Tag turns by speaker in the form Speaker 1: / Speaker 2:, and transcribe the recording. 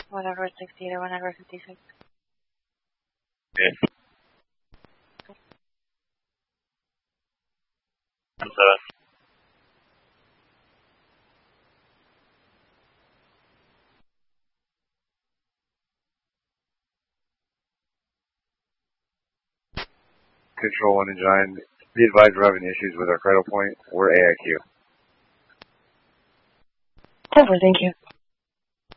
Speaker 1: 1 60 to 156.
Speaker 2: Yes. 7.
Speaker 3: Control 1 and Giant. Be advised we're having issues with our cradle point. We're AIQ.
Speaker 1: 10-4, thank you.